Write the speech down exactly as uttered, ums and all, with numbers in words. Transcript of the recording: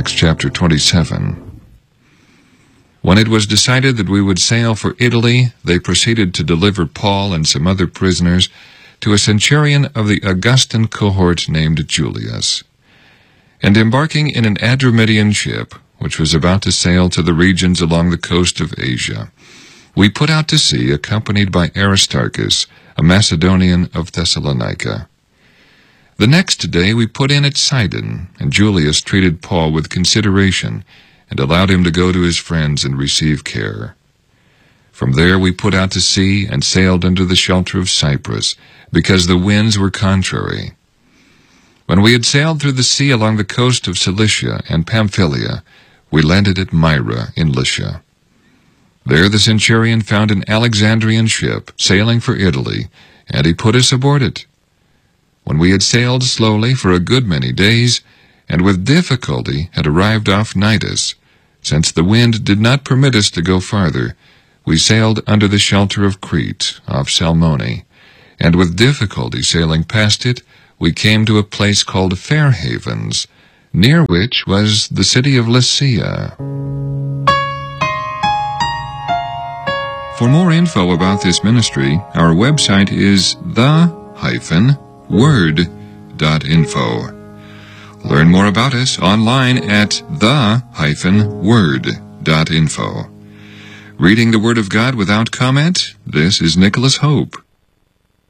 Acts chapter twenty-seven. When it was decided that we would sail for Italy, they proceeded to deliver Paul and some other prisoners to a centurion of the Augustan cohort named Julius. And embarking in an Adramyttian ship, which was about to sail to the regions along the coast of Asia, we put out to sea accompanied by Aristarchus, a Macedonian of Thessalonica. The next day we put in at Sidon, and Julius treated Paul with consideration and allowed him to go to his friends and receive care. From there we put out to sea and sailed under the shelter of Cyprus, because the winds were contrary. When we had sailed through the sea along the coast of Cilicia and Pamphylia, we landed at Myra in Lycia. There the centurion found an Alexandrian ship sailing for Italy, and he put us aboard it. When we had sailed slowly for a good many days, and with difficulty had arrived off Cnidus, since the wind did not permit us to go farther, we sailed under the shelter of Crete, off Salmone, and with difficulty sailing past it, we came to a place called Fair Havens, near which was the city of Lasea. For more info about this ministry, our website is the dash word dot info. Learn more about us online at the dash word dot info. Reading the Word of God without comment, this is Nicholas Hope.